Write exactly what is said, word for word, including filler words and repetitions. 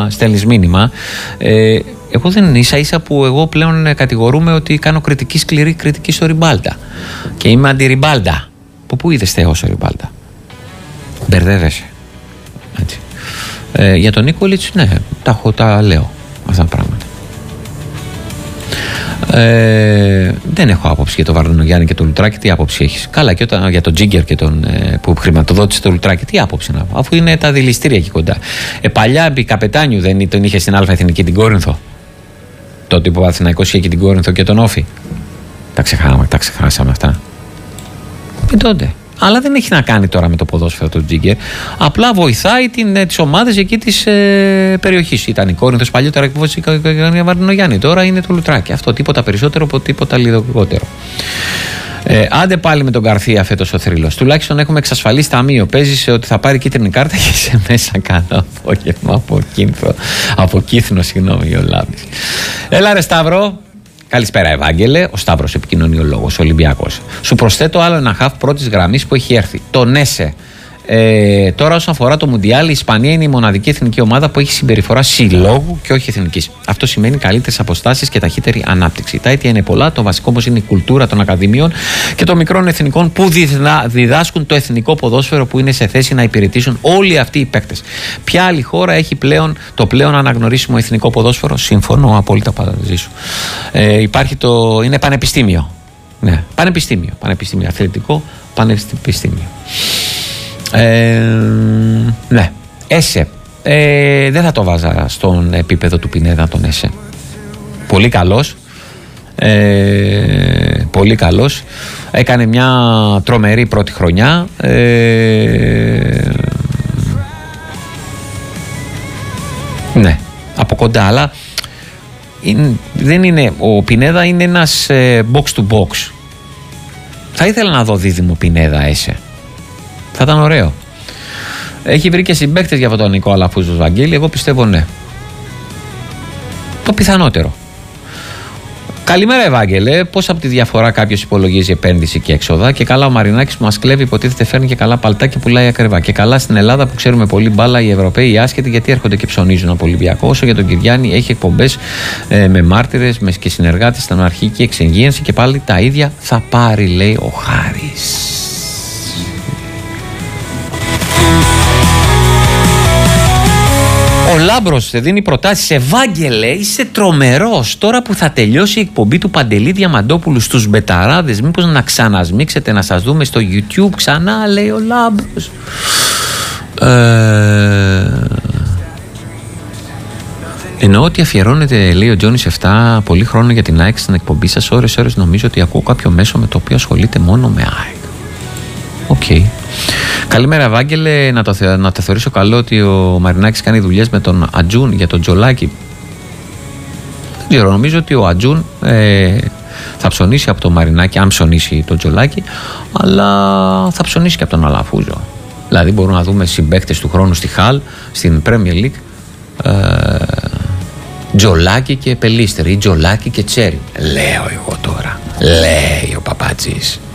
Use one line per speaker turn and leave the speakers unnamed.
στέλνεις μήνυμα. Ε, εγώ δεν ίσα ίσα που εγώ πλέον κατηγορούμαι ότι κάνω κριτική, σκληρή κριτική στο Ριμπάλντα. Και είμαι αντι-Ριμπάλντα. Από πού είδες Θεός ο Ριμπάλντα? Μπερδεύεσαι. Έτσι. Ε, για τον Νίκολιτς, ναι, τα, τα λέω αυτά τα πράγματα. Ε, δεν έχω άποψη για τον Βαρδινογιάννη και τον Λουτράκη. Τι άποψη έχεις? Καλά, και όταν, για τον Τζίγκερ και τον, ε, που χρηματοδότησε τον Λουτράκη, τι άποψη να πω, αφού είναι τα δηληστήρια εκεί κοντά. Ε, παλιά επί καπετάνιου δεν τον είχε στην Α Εθνική την Κόρινθο? Τότε που ο Αθηναϊκός είχε και την Κόρινθο και τον Όφη. Τα ξεχάσαμε, τα ξεχάσαμε αυτά. Και τότε. Αλλά δεν έχει να κάνει τώρα με το ποδόσφαιρο το Τζίγκερ. Απλά βοηθάει τις ομάδες εκεί της ε, περιοχής. Ήταν η Κόρινθος παλιότερα και η Βαρδινογιάννη. Τώρα είναι το Λουτράκι. Αυτό, τίποτα περισσότερο από τίποτα λιγότερο. Ε, άντε πάλι με τον Γκαρθία φέτος ο θρύλος. Τουλάχιστον έχουμε εξασφαλίσει ταμείο. Παίζει ότι θα πάρει κίτρινη κάρτα και σε μέσα καλό απόγευμα από Κίνθο. Από Κύθνο, συγγνώμη, ο Λάμπης. Έλα ρε Σταύρο. Καλησπέρα, Ευάγγελε. Ο Σταύρος, επικοινωνιολόγος, Ολυμπιακός. Σου προσθέτω άλλο ένα χαφ πρώτης γραμμής που έχει έρθει. Το Νέσε. Ε, τώρα, όσον αφορά το Μουντιάλ, η Ισπανία είναι η μοναδική εθνική ομάδα που έχει συμπεριφορά συλλόγου και όχι εθνικής. Αυτό σημαίνει καλύτερες αποστάσεις και ταχύτερη ανάπτυξη. Τα αίτια είναι πολλά. Το βασικό όμως είναι η κουλτούρα των ακαδημίων και των μικρών εθνικών που διδάσκουν το εθνικό ποδόσφαιρο, που είναι σε θέση να υπηρετήσουν όλοι αυτοί οι παίκτες. Ποια άλλη χώρα έχει πλέον το πλέον αναγνωρίσιμο εθνικό ποδόσφαιρο? Συμφωνώ απόλυτα μαζί σου. Ε, υπάρχει το. Είναι πανεπιστήμιο. Ναι, πανεπιστήμιο. Πανεπιστήμιο. Αθλητικό πανεπιστήμιο. Ε, ναι, Έσε. Ε, δεν θα το βάζα στον επίπεδο του Πινέδα τον Έσε. Πολύ καλός. Ε, πολύ καλός. Έκανε μια τρομερή πρώτη χρονιά. Ε, ναι, από κοντά, αλλά είναι, δεν είναι, ο Πινέδα είναι ένας ε, box to box. Θα ήθελα να δω δίδυμο Πινέδα Έσε. Θα ήταν ωραίο. Έχει βρει και συμπαίκτες για αυτόν τον Νικό Αλαφούζος, Βαγγέλη. Εγώ πιστεύω ναι. Το πιθανότερο. Καλημέρα, Ευάγγελε. Πώς από τη διαφορά κάποιος υπολογίζει επένδυση και έξοδα? Και καλά ο Μαρινάκης που μας κλέβει, υποτίθεται φέρνει και καλά παλτά και πουλάει ακριβά. Και καλά στην Ελλάδα που ξέρουμε πολύ μπάλα οι Ευρωπαίοι, οι άσχετοι, γιατί έρχονται και ψωνίζουν από Ολυμπιακό. Όσο για τον Κυριάννη, έχει εκπομπές ε, με μάρτυρες με και συνεργάτες στην αρχική εξεγίανση και πάλι τα ίδια θα πάρει, λέει ο Χάρης. Ο Λάμπρος δίνει προτάσεις. Ευάγγελε, είσαι τρομερός. Τώρα που θα τελειώσει η εκπομπή του Παντελή Διαμαντόπουλου στους μπεταράδες, μήπως να ξανασμίξετε, να σας δούμε στο YouTube ξανά, λέει ο Λάμπρος. Ε... Εννοώ ότι αφιερώνεται, λέει ο Τζόνις επτά, πολύ χρόνο για την ΑΕΚ στην εκπομπή σας. Ώρες ώρες νομίζω ότι ακούω κάποιο μέσο με το οποίο ασχολείται μόνο με ΑΕΚ. Οκ. Okay. Καλημέρα, Ευάγγελε. Να το, θε, να το θεωρήσω καλό ότι ο Μαρινάκης κάνει δουλειές με τον Ατζούν για τον Τζολάκη. Δεν ξέρω, νομίζω ότι ο Ατζούν ε, θα ψωνίσει από τον Μαρινάκη, αν ψωνίσει τον Τζολάκη, αλλά θα ψωνίσει και από τον Αλαφούζο. Δηλαδή μπορούμε να δούμε συμπαίκτες του χρόνου στη Χαλ, στην Premier League, ε, Τζολάκη και Πελίστερ ή Τζολάκη και Τσέρι. Λέω εγώ τώρα. Λέει ο Παπατζής.